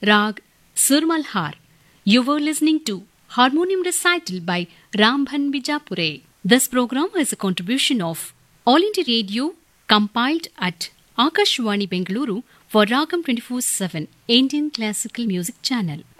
Rag Surmalhar. You were listening to Harmonium Recital by Rambhan Bijapure. This program is a contribution of All India Radio, compiled at Akashwani Bengaluru for Ragam 24/7 Indian Classical Music Channel.